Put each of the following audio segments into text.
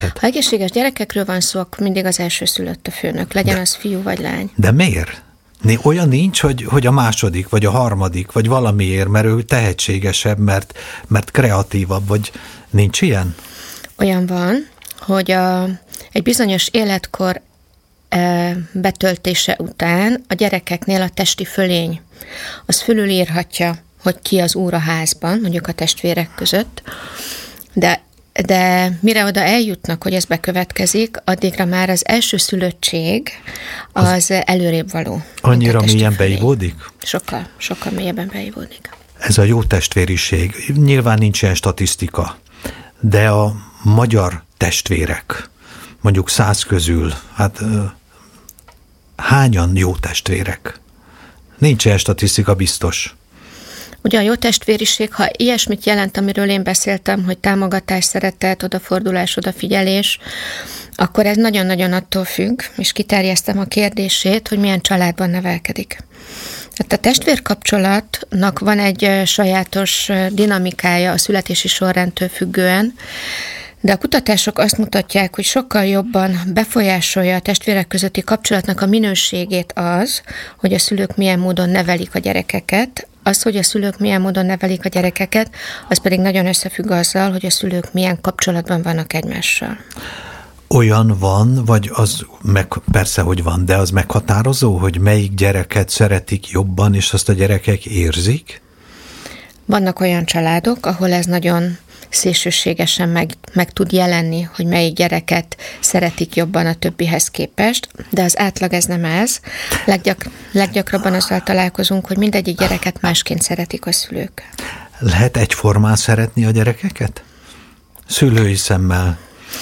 Ha egészséges gyerekekről van szó, akkor mindig az elsőszülött a főnök, legyen az fiú vagy lány. De miért? Olyan nincs, hogy a második, vagy a harmadik, vagy valamiért, mert ő tehetségesebb, mert kreatívabb, vagy nincs ilyen? Olyan van, hogy egy bizonyos életkor betöltése után a gyerekeknél a testi fölény az fölülírhatja, hogy ki az úr a házban, mondjuk a testvérek között, de mire oda eljutnak, hogy ez bekövetkezik, addigra már az elsőszülöttség az előrébb való. Annyira mélyen beivódik? Sokkal mélyebben beivódik. Ez a jó testvériség. Nyilván nincs ilyen statisztika, de a magyar testvérek, mondjuk 100 közül, hányan jó testvérek? Nincs ilyen statisztika biztos. Ugye a jó testvériség, ha ilyesmit jelent, amiről én beszéltem, hogy támogatás, szeretet, odafordulás, odafigyelés, akkor ez nagyon-nagyon attól függ, és kiterjesztem a kérdését, hogy milyen családban nevelkedik. Tehát a testvérkapcsolatnak van egy sajátos dinamikája a születési sorrendtől függően, de a kutatások azt mutatják, hogy sokkal jobban befolyásolja a testvérek közötti kapcsolatnak a minőségét az, hogy a szülők milyen módon nevelik a gyerekeket. Az, hogy a szülők milyen módon nevelik a gyerekeket, az pedig nagyon összefügg azzal, hogy a szülők milyen kapcsolatban vannak egymással. Olyan van, vagy az persze, hogy van, de az meghatározó, hogy melyik gyereket szeretik jobban, és azt a gyerekek érzik? Vannak olyan családok, ahol ez nagyon szélsőségesen meg tud jelenni, hogy melyik gyereket szeretik jobban a többihez képest, de az átlag ez nem ez. Leggyakrabban azzal találkozunk, hogy mindegyik gyereket másként szeretik a szülők. Lehet egyformán szeretni a gyerekeket? Szülői szemmel.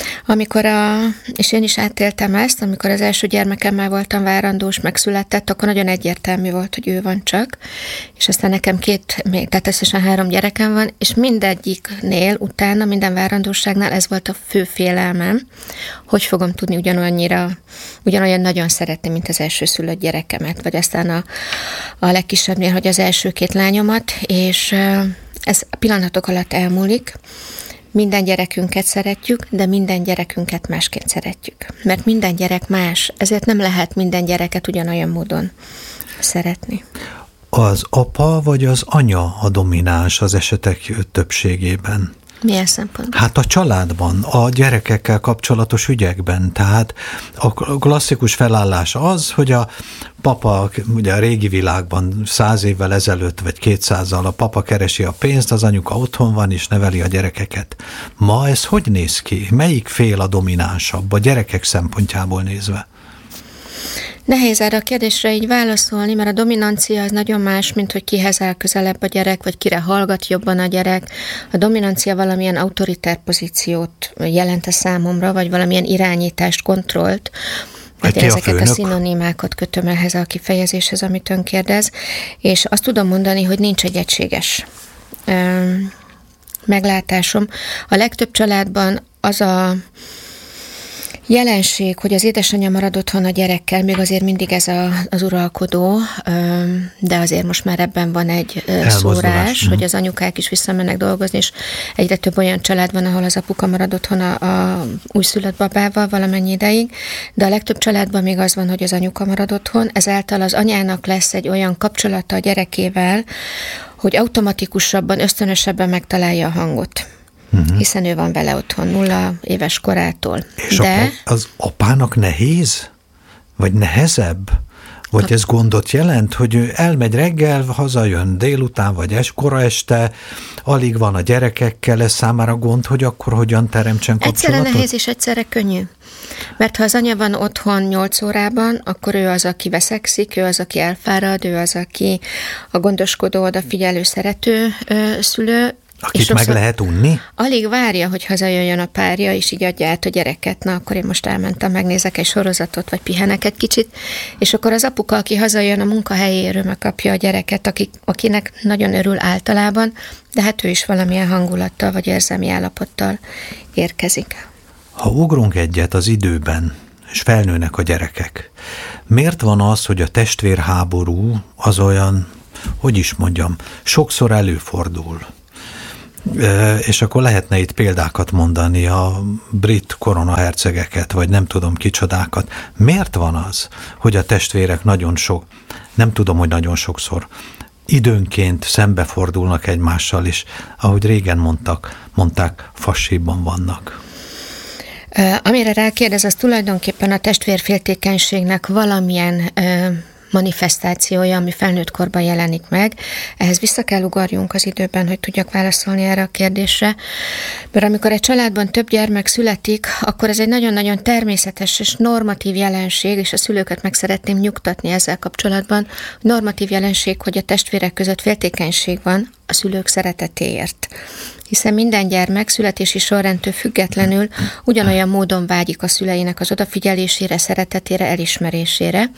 És én is átéltem ezt, amikor az első gyermekemmel voltam várandós, megszületett, akkor nagyon egyértelmű volt, hogy ő van csak, és aztán nekem tehát összesen 3 gyerekem van, és mindegyiknél utána, minden várandóságnál ez volt a fő félelmem, hogy fogom tudni ugyanolyan nagyon szeretni, mint az elsőszülött gyerekemet, vagy aztán a legkisebbnél, hogy az első 2 lányomat, és ez a pillanatok alatt elmúlik. Minden gyerekünket szeretjük, de minden gyerekünket másként szeretjük. Mert minden gyerek más, ezért nem lehet minden gyereket ugyanolyan módon szeretni. Az apa vagy az anya a domináns az esetek többségében? Milyen szempontból? Hát a családban, a gyerekekkel kapcsolatos ügyekben. Tehát a klasszikus felállás az, hogy a papa, ugye a régi világban 100 évvel ezelőtt, vagy 200-al a papa keresi a pénzt, az anyuka otthon van és neveli a gyerekeket. Ma ez hogy néz ki? Melyik fél a dominánsabb a gyerekek szempontjából nézve? Nehéz erre a kérdésre így válaszolni, mert a dominancia az nagyon más, mint hogy kihez áll közelebb a gyerek, vagy kire hallgat jobban a gyerek. A dominancia valamilyen autoritár pozíciót jelent a számomra, vagy valamilyen irányítást, kontrollt. Hát én ezeket a szinonimákat kötöm ehhez a kifejezéshez, amit ön kérdez, és azt tudom mondani, hogy nincs egy egységes meglátásom. A legtöbb családban az a jelenség, hogy az édesanyja marad otthon a gyerekkel, még azért mindig ez az uralkodó, de azért most már ebben van egy szórás, hogy az anyukák is visszamennek dolgozni, és egyre több olyan család van, ahol az apuka marad otthon a újszülött babával valamennyi ideig, de a legtöbb családban még az van, hogy az anyuka marad otthon, ezáltal az anyának lesz egy olyan kapcsolata a gyerekével, hogy automatikusabban, ösztönösebben megtalálja a hangot. Hiszen ő van vele otthon 0 éves korától. És az apának nehéz? Vagy nehezebb? Vagy ez gondot jelent, hogy ő elmegy reggel, hazajön délután, vagy kora este, alig van a gyerekekkel, ez számára gond, hogy akkor hogyan teremtsen kapcsolatot? Egyszerre nehéz és egyszerre könnyű. Mert ha az anya van otthon 8 órában, akkor ő az, aki veszekszik, ő az, aki elfárad, ő az, aki a gondoskodó, odafigyelő, szerető szülő. Akit meg lehet unni? Alig várja, hogy hazajöjjön a párja, és így adja át a gyereket. Na, akkor én most elmentem, megnézek egy sorozatot, vagy pihenek egy kicsit, és akkor az apuka, aki hazajön a munkahelyéről, megkapja a gyereket, akinek nagyon örül általában, de hát ő is valamilyen hangulattal, vagy érzelmi állapottal érkezik. Ha ugrunk egyet az időben, és felnőnek a gyerekek, miért van az, hogy a testvérháború az olyan, hogy is mondjam, sokszor előfordul? És akkor lehetne itt példákat mondani, a brit koronahercegeket, vagy nem tudom kicsodákat. Miért van az, hogy a testvérek nem tudom, hogy nagyon sokszor, időnként szembefordulnak egymással, és ahogy régen mondták, fasséban vannak? Amire rákérdez, az tulajdonképpen a testvérféltékenységnek valamilyen manifestációja, ami felnőtt korban jelenik meg. Ehhez vissza kell ugorjunk az időben, hogy tudjak válaszolni erre a kérdésre. Mert amikor egy családban több gyermek születik, akkor ez egy nagyon-nagyon természetes és normatív jelenség, és a szülőket meg szeretném nyugtatni ezzel kapcsolatban. Normatív jelenség, hogy a testvérek között féltékenység van a szülők szeretetéért. Hiszen minden gyermek születési sorrendtől függetlenül ugyanolyan módon vágyik a szüleinek az odafigyelésére, szeretetére, elismerésére.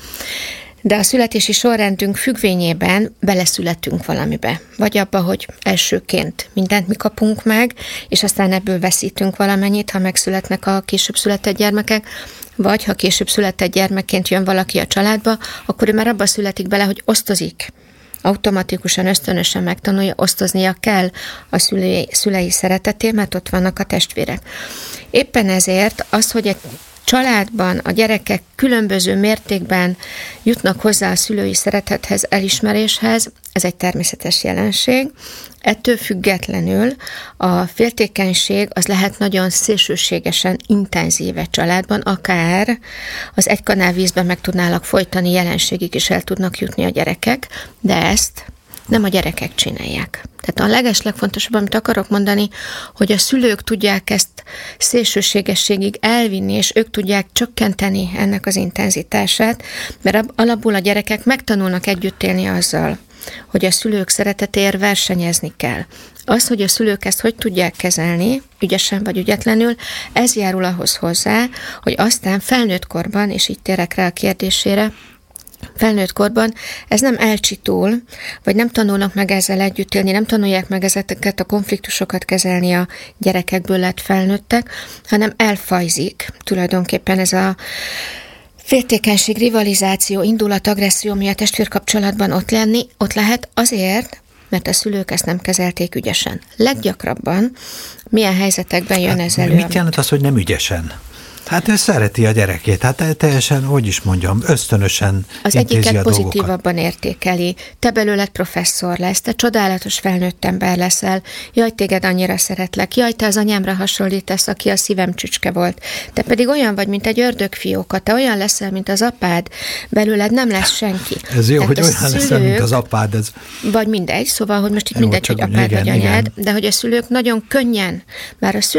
De a születési sorrendünk függvényében beleszületünk valamibe. Vagy abba, hogy elsőként mindent mi kapunk meg, és aztán ebből veszítünk valamennyit, ha megszületnek a később született gyermekek, vagy ha később született gyermekként jön valaki a családba, akkor ő már abba születik bele, hogy osztozik. Automatikusan, ösztönösen megtanulja, osztoznia kell a szülei szeretetét, mert ott vannak a testvérek. Éppen ezért az, hogy egy családban a gyerekek különböző mértékben jutnak hozzá a szülői szeretethez, elismeréshez, ez egy természetes jelenség. Ettől függetlenül a féltékenység az lehet nagyon szélsőségesen intenzív egy családban, akár az egy kanál vízben meg tudnának folytani, jelenségig is el tudnak jutni a gyerekek, de ezt nem a gyerekek csinálják. Tehát a legeslegfontosabb, amit akarok mondani, hogy a szülők tudják ezt szélsőségességig elvinni, és ők tudják csökkenteni ennek az intenzitását, mert alapból a gyerekek megtanulnak együtt élni azzal, hogy a szülők szeretetéért versenyezni kell. Az, hogy a szülők ezt hogy tudják kezelni, ügyesen vagy ügyetlenül, ez járul ahhoz hozzá, hogy aztán felnőtt korban, és így térek rá a kérdésére, felnőtt korban ez nem elcsitul, vagy nem tanulnak meg ezzel együtt élni, nem tanulják meg ezeket a konfliktusokat kezelni a gyerekekből lett felnőttek, hanem elfajzik tulajdonképpen ez a féltékenység, rivalizáció, indulat, agresszió, ami a testvérkapcsolatban ott lehet azért, mert a szülők ezt nem kezelték ügyesen. Leggyakrabban milyen helyzetekben jön ez elő? Mit jelent az, hogy nem ügyesen? Hát ő szereti a gyerekét, hát teljesen, hogy is mondjam, ösztönösen az egyiket pozitívabban értékeli. Te belőled professzor lesz, te csodálatos felnőtt ember leszel, jaj, téged annyira szeretlek, jaj, te az anyámra hasonlítasz, aki a szívem csücske volt. Te pedig olyan vagy, mint egy ördögfióka, te olyan leszel, mint az apád, belőled nem lesz senki. Ez jó, hogy olyan leszel, mint az apád. Ez... Vagy mindegy, szóval, hogy most itt mindegy, hogy apád vagy anyád, de hogy a szülők nagyon könnyen, már a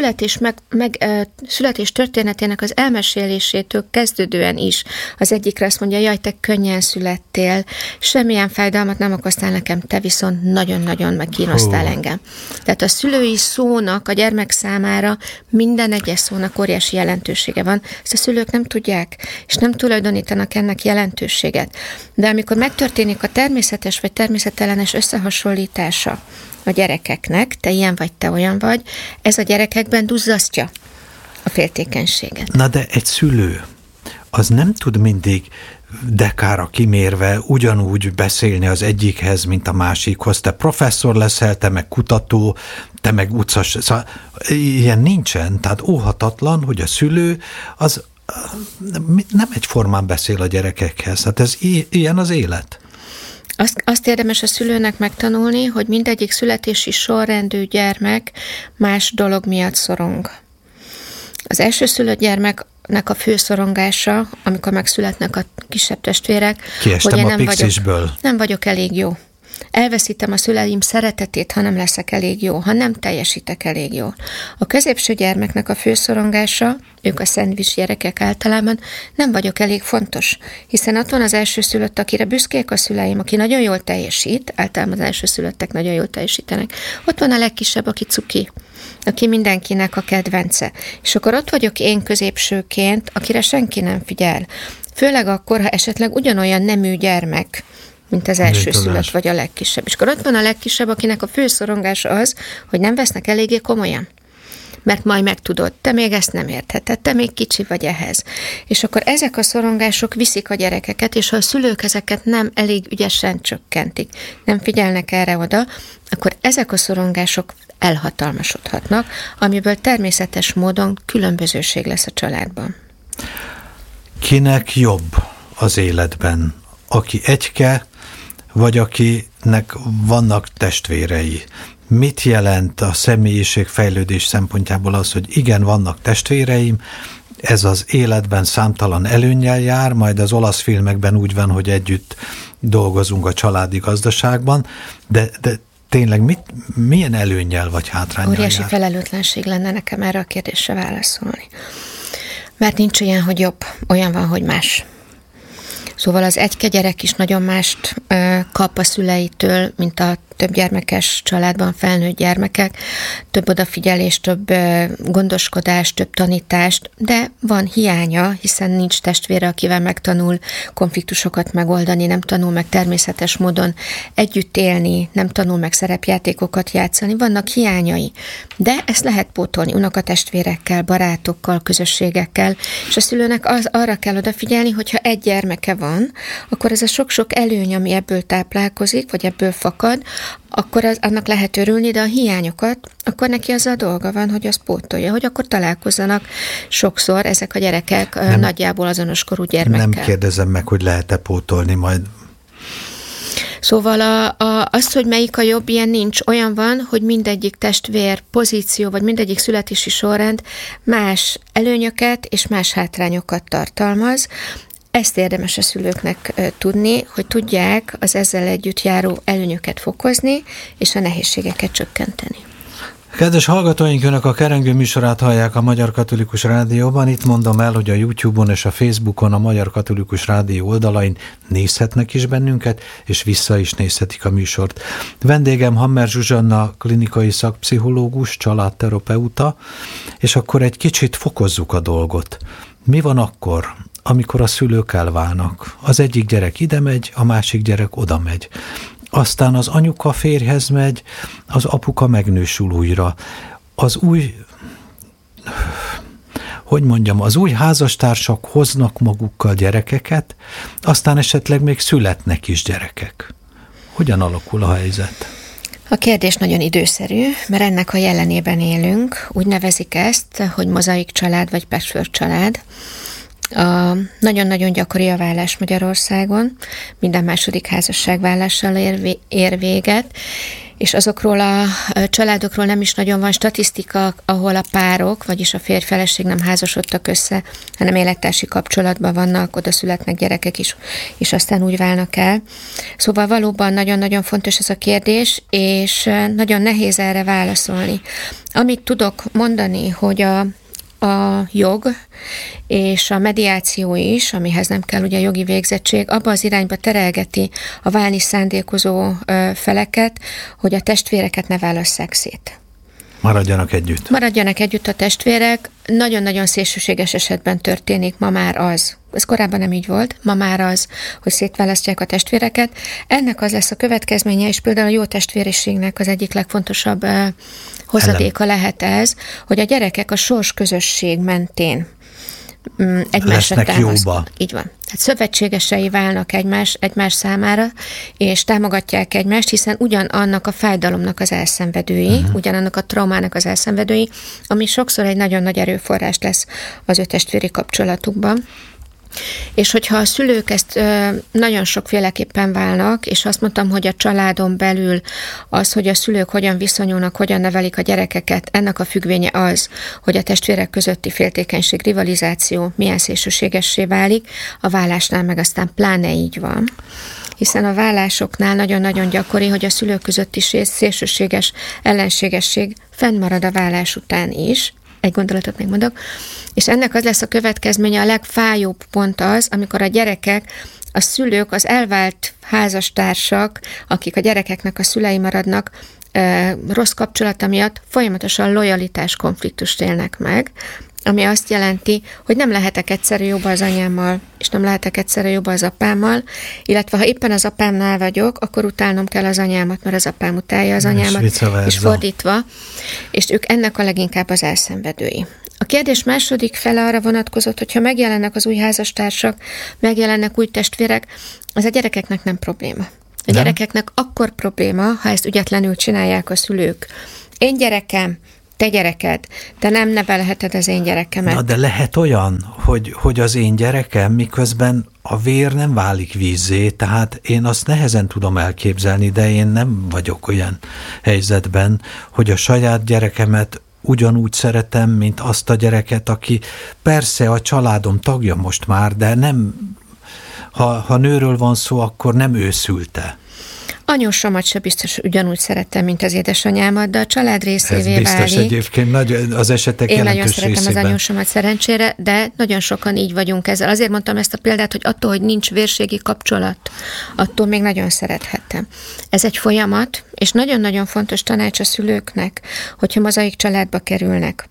születés történetének az elmesélésétől kezdődően is. Az egyikre azt mondja, jaj, te könnyen születtél, semmilyen fájdalmat nem okoztál nekem, te viszont nagyon-nagyon megkínoztál engem. Tehát a szülői szónak a gyermek számára minden egyes szónak óriási jelentősége van. Ezt a szülők nem tudják, és nem tulajdonítanak ennek jelentőséget. De amikor megtörténik a természetes vagy természetellenes összehasonlítása a gyerekeknek, te ilyen vagy, te olyan vagy, ez a gyerekekben duzzasztja a féltékenységet. Na de egy szülő, az nem tud mindig dekára kimérve ugyanúgy beszélni az egyikhez, mint a másikhoz. Te professzor leszel, te meg kutató, te meg utcas. Szóval ilyen nincsen. Tehát óhatatlan, hogy a szülő az nem egyformán beszél a gyerekekhez. Hát ez ilyen az élet. Azt érdemes a szülőnek megtanulni, hogy mindegyik születési sorrendű gyermek más dolog miatt szorong. Az elsőszülött gyermeknek a fő szorongása, amikor megszületnek a kisebb testvérek, hogy én nem vagyok elég jó. Elveszítem a szüleim szeretetét, ha nem leszek elég jó, ha nem teljesítek elég jól. A középső gyermeknek a fő szorongása, ők a szendvics gyerekek általában, nem vagyok elég fontos, hiszen ott van az elsőszülött, akire büszkék a szüleim, aki nagyon jól teljesít, általában az elsőszülöttek nagyon jól teljesítenek. Ott van a legkisebb, aki cuki, aki mindenkinek a kedvence. És akkor ott vagyok én középsőként, akire senki nem figyel. Főleg akkor, ha esetleg ugyanolyan nemű gyermek, mint az elsőszülött vagy a legkisebb. És akkor ott van a legkisebb, akinek a fő szorongása az, hogy nem vesznek eléggé komolyan. mert majd megtudod, te még ezt nem értheted, te még kicsi vagy ehhez. És akkor ezek a szorongások viszik a gyerekeket, és ha a szülők ezeket nem elég ügyesen csökkentik, nem figyelnek erre oda, akkor ezek a szorongások elhatalmasodhatnak, amiből természetes módon különbözőség lesz a családban. Kinek jobb az életben? Aki egyke, vagy akinek vannak testvérei? Mit jelent a személyiségfejlődés szempontjából az, hogy igen, vannak testvéreim, ez az életben számtalan előnnyel jár, majd az olasz filmekben úgy van, hogy együtt dolgozunk a családi gazdaságban, de tényleg milyen előnnyel vagy hátránnyal Óriási jár? felelőtlenség lenne nekem erre a kérdésre válaszolni. Mert nincs ilyen, hogy jobb, olyan van, hogy más. Szóval az egyke gyerek is nagyon mást kap a szüleitől, mint a több gyermekes családban felnőtt gyermekek, több odafigyelés, több gondoskodás, több tanítást, de van hiánya, hiszen nincs testvére, akivel megtanul konfliktusokat megoldani, nem tanul meg természetes módon együtt élni, nem tanul meg szerepjátékokat játszani, vannak hiányai, de ezt lehet pótolni unokatestvérekkel, barátokkal, közösségekkel, és a szülőnek arra kell odafigyelni, hogyha egy gyermeke van, akkor ez a sok-sok előny, ami ebből táplálkozik, vagy ebből fakad, akkor annak lehet örülni, de a hiányokat, akkor neki az a dolga van, hogy az pótolja, hogy akkor találkozzanak sokszor ezek a gyerekek nagyjából azonos korú gyermekkel. Nem kérdezem meg, hogy lehet-e pótolni majd. Szóval az, hogy melyik a jobb, ilyen nincs. Olyan van, hogy mindegyik testvér pozíció, vagy mindegyik születési sorrend más előnyöket és más hátrányokat tartalmaz. Ezt érdemes a szülőknek tudni, hogy tudják az ezzel együtt járó előnyöket fokozni, és a nehézségeket csökkenteni. Kedves hallgatóink, Önök a Kerengő műsorát hallják a Magyar Katolikus Rádióban. Itt mondom el, hogy a YouTube-on és a Facebookon, a Magyar Katolikus Rádió oldalain nézhetnek is bennünket, és vissza is nézhetik a műsort. Vendégem Hammer Zsuzsanna, klinikai szakpszichológus, családterapeuta, és akkor egy kicsit fokozzuk a dolgot. Mi van akkor, amikor a szülők elválnak? Az egyik gyerek ide megy, a másik gyerek oda megy. Aztán az anyuka férjhez megy, az apuka megnősül újra. Az új házastársak hoznak magukkal gyerekeket, aztán esetleg még születnek is gyerekek. Hogyan alakul a helyzet? A kérdés nagyon időszerű, mert ennek a jelenében élünk. Úgy nevezik ezt, hogy mozaik család vagy patchwork család. Nagyon-nagyon gyakori a vállás Magyarországon, minden második házasságvállással ér véget, és azokról a családokról nem is nagyon van statisztika, ahol a párok, vagyis a férj-feleség nem házasodtak össze, hanem élettársi kapcsolatban vannak, oda születnek gyerekek is, és aztán úgy válnak el. Szóval valóban nagyon-nagyon fontos ez a kérdés, és nagyon nehéz erre válaszolni. Amit tudok mondani, hogy a jog és a mediáció is, amihez nem kell ugye jogi végzettség, abba az irányba terelgeti a válni szándékozó feleket, hogy a testvéreket ne válasszák szét. Maradjanak együtt. Maradjanak együtt a testvérek. Nagyon-nagyon szélsőséges esetben történik ma már az. Ez korábban nem így volt. Ma már az, hogy szétválasztják a testvéreket. Ennek az lesz a következménye, és például a jó testvériségnek az egyik legfontosabb hozadéka lehet ez, hogy a gyerekek a sorsközösség mentén egymásra támaszkodnak. Így van. Tehát szövetségesei válnak egymás számára, és támogatják egymást, hiszen ugyanannak a fájdalomnak az elszenvedői, ugyanannak a traumának az elszenvedői, ami sokszor egy nagyon nagy erőforrás lesz az ő testvéri kapcsolatukban. És hogyha a szülők ezt nagyon sokféleképpen válnak, és azt mondtam, hogy a családon belül az, hogy a szülők hogyan viszonyulnak, hogyan nevelik a gyerekeket, ennek a függvénye az, hogy a testvérek közötti féltékenység, rivalizáció milyen szélsőségessé válik, a vállásnál meg aztán pláne így van. Hiszen a vállásoknál nagyon-nagyon gyakori, hogy a szülők közötti szélsőséges ellenségesség fennmarad a vállás után is. Egy gondolatot még mondok, és ennek az lesz a következménye, a legfájóbb pont az, amikor a gyerekek, a szülők, az elvált házastársak, akik a gyerekeknek a szülei maradnak, rossz kapcsolata miatt folyamatosan lojalitás konfliktust élnek meg, ami azt jelenti, hogy nem lehetek egyszerű jobban az anyámmal, és nem lehetek egyszerű jobban az apámmal, illetve ha éppen az apámnál vagyok, akkor utálnom kell az anyámat, mert az apám utálja az anyámat, és fordítva, és ők ennek a leginkább az elszenvedői. A kérdés második fele arra vonatkozott, hogyha megjelennek az új házastársak, megjelennek új testvérek, az a gyerekeknek nem probléma. A gyerekeknek akkor probléma, ha ezt ügyetlenül csinálják a szülők. Én gyerekem, te gyereked, te nem nevelheted az én gyerekemet. Na, de lehet olyan, hogy az én gyerekem, miközben a vér nem válik vízzé, tehát én azt nehezen tudom elképzelni, de én nem vagyok olyan helyzetben, hogy a saját gyerekemet ugyanúgy szeretem, mint azt a gyereket, aki persze a családom tagja most már, de nem, ha nőről van szó, akkor nem ő szülte. Anyósomat se biztos ugyanúgy szerettem, mint az édesanyámat, de a család részévé válik. Ez biztos egyébként az esetek én jelentős részében. Én nagyon szeretem az anyósomat szerencsére, de nagyon sokan így vagyunk ezzel. Azért mondtam ezt a példát, hogy attól, hogy nincs vérségi kapcsolat, attól még nagyon szerethettem. Ez egy folyamat, és nagyon-nagyon fontos tanács a szülőknek, hogyha mozaik családba kerülnek,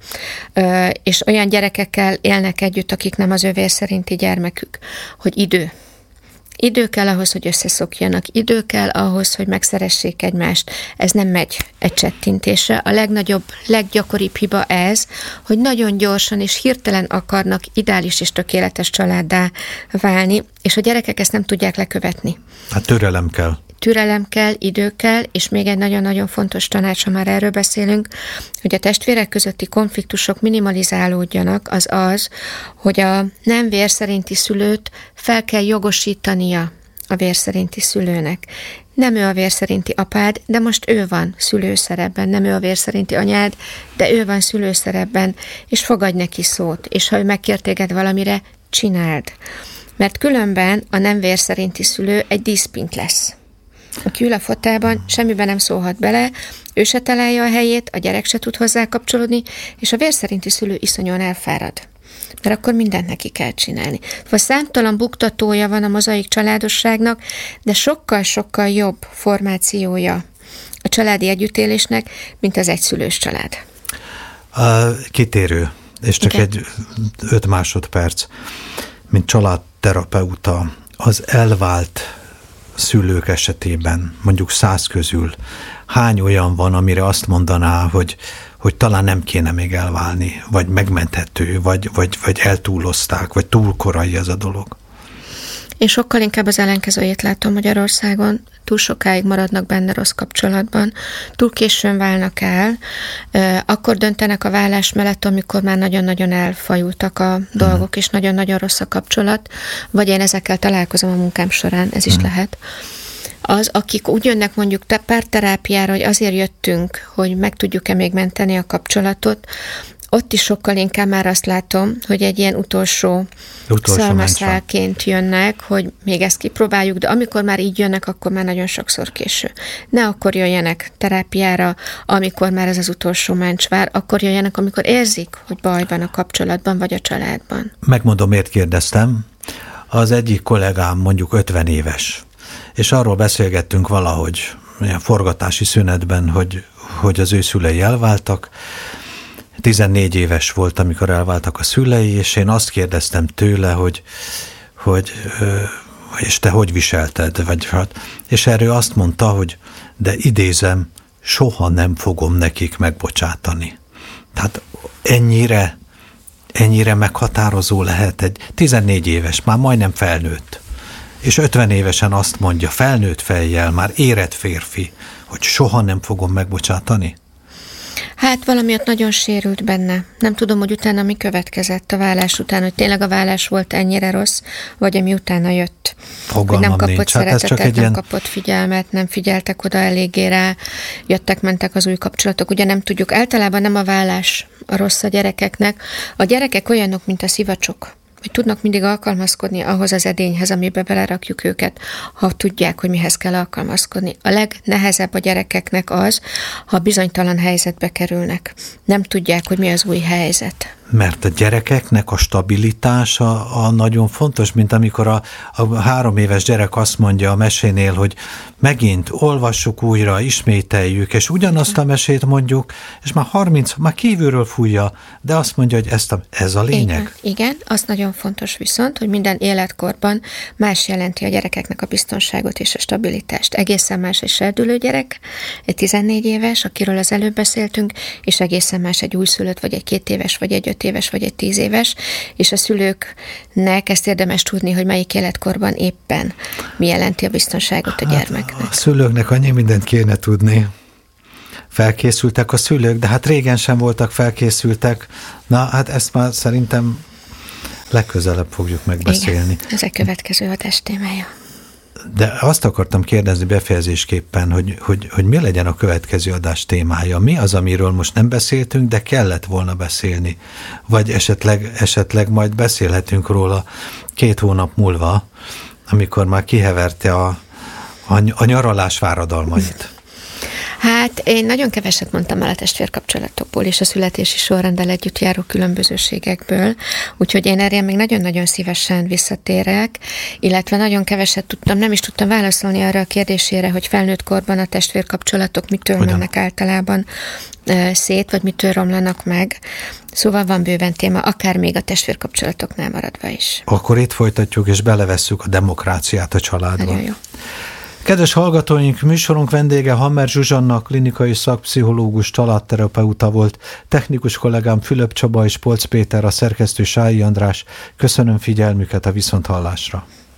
és olyan gyerekekkel élnek együtt, akik nem az ő vér szerinti gyermekük, hogy idő. Idő kell ahhoz, hogy összeszokjanak, idő kell ahhoz, hogy megszeressék egymást. Ez nem megy egy csettintésre. A legnagyobb, leggyakoribb hiba ez, hogy nagyon gyorsan és hirtelen akarnak ideális és tökéletes családdá válni, és a gyerekek ezt nem tudják lekövetni. Hát türelem kell. Türelem kell, idő kell, és még egy nagyon-nagyon fontos tanács, ha már erről beszélünk, hogy a testvérek közötti konfliktusok minimalizálódjanak, az, hogy a nem vérszerinti szülőt fel kell jogosítania a vérszerinti szülőnek. Nem ő a vérszerinti apád, de most ő van szülőszerepben, nem ő a vérszerinti anyád, de ő van szülőszerepben, és fogadj neki szót, és ha ő megkér téged valamire, csináld. Mert különben a nem vérszerinti szülő egy díszpint lesz. Aki ül a fotelban, semmiben nem szólhat bele, ő se találja a helyét, a gyerek se tud hozzá kapcsolódni, és a vérszerinti szülő iszonyúan elfárad. Mert akkor mindent neki kell csinálni. Vagy számtalan buktatója van a mozaik családosságnak, de sokkal-sokkal jobb formációja a családi együttélésnek, mint az egyszülős család. Kitérő, és csak egy 5 másodperc. Mint családterapeuta, az elvált szülők esetében, mondjuk 100 közül, hány olyan van, amire azt mondaná, hogy talán nem kéne még elválni, vagy megmenthető, vagy eltúlozták, vagy túl korai ez a dolog? Én sokkal inkább az ellenkezőjét látom Magyarországon. Túl sokáig maradnak benne rossz kapcsolatban, túl későn válnak el, akkor döntenek a válás mellett, amikor már nagyon-nagyon elfajultak a dolgok, és nagyon-nagyon rossz a kapcsolat, vagy én ezekkel találkozom a munkám során, ez is lehet. Az, akik úgy jönnek mondjuk párterápiára, hogy azért jöttünk, hogy meg tudjuk-e még menteni a kapcsolatot, ott is sokkal inkább már azt látom, hogy egy ilyen utolsó szalmaszálként jönnek, hogy még ezt kipróbáljuk, de amikor már így jönnek, akkor már nagyon sokszor késő. Ne akkor jöjjenek terápiára, amikor már ez az utolsó máncs vár, akkor jöjjenek, amikor érzik, hogy baj van a kapcsolatban, vagy a családban. Megmondom, miért kérdeztem. Az egyik kollégám mondjuk 50 éves, és arról beszélgettünk valahogy ilyen forgatási szünetben, hogy az ő szülei elváltak. 14 éves volt, amikor elváltak a szülei, és én azt kérdeztem tőle, hogy és te hogy viselted? És erről azt mondta, hogy de idézem, soha nem fogom nekik megbocsátani. Tehát ennyire meghatározó lehet egy 14 éves, már majdnem felnőtt, és 50 évesen azt mondja, felnőtt fejjel, már érett férfi, hogy soha nem fogom megbocsátani? Hát valami ott nagyon sérült benne. Nem tudom, hogy utána mi következett a válás után, hogy tényleg a válás volt ennyire rossz, vagy ami utána jött. Fogalmam hogy nem kapott nincs. szeretetet, nem kapott figyelmet, nem figyeltek oda eléggé rá, jöttek-mentek az új kapcsolatok. Ugye nem tudjuk, általában nem a válás a rossz a gyerekeknek. A gyerekek olyanok, mint a szivacsok, hogy tudnak mindig alkalmazkodni ahhoz az edényhez, amiben belerakjuk őket, ha tudják, hogy mihez kell alkalmazkodni. A legnehezebb a gyerekeknek az, ha bizonytalan helyzetbe kerülnek. Nem tudják, hogy mi az új helyzet. Mert a gyerekeknek a stabilitása a nagyon fontos, mint amikor a 3 éves gyerek azt mondja a mesénél, hogy megint olvassuk újra, ismételjük, és ugyanazt a mesét mondjuk, és már kívülről fújja, de azt mondja, hogy ez a lényeg. Igen, az nagyon fontos viszont, hogy minden életkorban más jelenti a gyerekeknek a biztonságot és a stabilitást. Egészen más egy serdülő gyerek, egy 14 éves, akiről az előbb beszéltünk, és egészen más egy újszülött, vagy egy 2 éves, vagy egy 5 éves, vagy egy 10 éves, és a szülőknek ezt érdemes tudni, hogy melyik életkorban éppen mi jelenti a biztonságot a gyermeknek. A szülőknek annyi mindent kéne tudni. Felkészültek a szülők, de hát régen sem voltak felkészültek. Na, hát ezt már szerintem legközelebb fogjuk megbeszélni. Igen, ez a következő adás témája. De azt akartam kérdezni befejezésképpen, hogy mi legyen a következő adás témája. Mi az, amiről most nem beszéltünk, de kellett volna beszélni? Vagy esetleg majd beszélhetünk róla 2 hónap múlva, amikor már kiheverte a nyaralás váradalmait. Hát én nagyon keveset mondtam el a testvérkapcsolatokból és a születési sorrenddel együtt járó különbözőségekből, úgyhogy én erre még nagyon-nagyon szívesen visszatérek, illetve nagyon keveset tudtam, nem is tudtam válaszolni arra a kérdésére, hogy felnőtt korban a testvérkapcsolatok mitől mennek általában szét, vagy mitől romlanak meg. Szóval van bőven téma, akár még a testvérkapcsolatoknál maradva is. Akkor itt folytatjuk, és belevesszük a demokráciát a családba. Nagyon jó. Kedves hallgatóink, műsorunk vendége Hammer Zsuzsanna, klinikai szakpszichológus, családterapeuta volt, technikus kollégám Fülöp Csaba és Polcz Péter, a szerkesztő Sályi András. Köszönöm figyelmüket, a viszonthallásra.